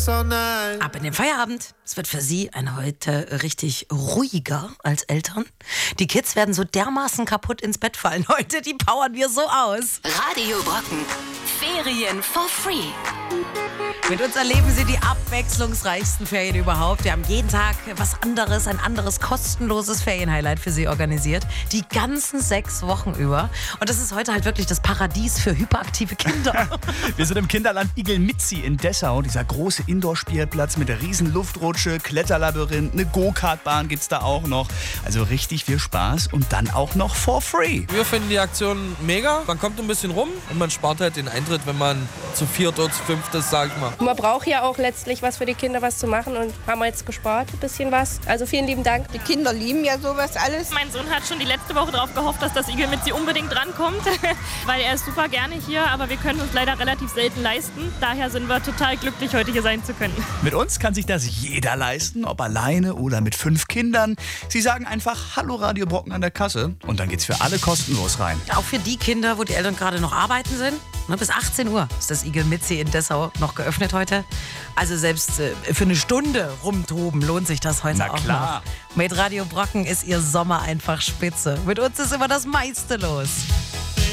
so nice. Ab in den Feierabend. Es wird für Sie heute richtig ruhiger als Eltern. Die Kids werden so dermaßen kaputt ins Bett fallen heute, die powern wir so aus. Radio Brocken. Ferien for free. Mit uns erleben Sie die abwechslungsreichsten Ferien überhaupt. Wir haben jeden Tag was anderes, ein anderes kostenloses Ferienhighlight für Sie organisiert. Die ganzen 6 Wochen über. Und das ist heute halt wirklich das Paradies für hyperaktive Kinder. Wir sind im Kinderland Igelmitzi in Dessau. Dieser große Indoor-Spielplatz mit der riesen Luftrutsche, Kletterlabyrinth, eine Go-Kart-Bahn gibt's da auch noch. Also richtig viel Spaß und dann auch noch for free. Wir finden die Aktion mega. Man kommt ein bisschen rum und man spart halt den Eintritt, wenn man zu 4. oder zu 5. ist, sag ich mal. Man braucht ja auch letztlich was für die Kinder was zu machen und haben wir jetzt gespart, ein bisschen was. Also vielen lieben Dank. Die Kinder lieben ja sowas alles. Mein Sohn hat schon die letzte Woche darauf gehofft, dass das Igelmitzi unbedingt rankommt, weil er ist super gerne hier, aber wir können uns leider relativ selten leisten. Daher sind wir total glücklich, heute hier sein zu können. Mit uns kann sich das jeder leisten, ob alleine oder mit 5 Kindern. Sie sagen einfach Hallo Radio Brocken an der Kasse und dann geht's für alle kostenlos rein. Auch für die Kinder, wo die Eltern gerade noch arbeiten sind. Bis 18 Uhr ist das Igelmitzi in Dessau noch geöffnet heute. Also selbst für eine Stunde rumtoben lohnt sich das heute auch noch. Mit Radio Brocken ist Ihr Sommer einfach spitze. Mit uns ist immer das meiste los.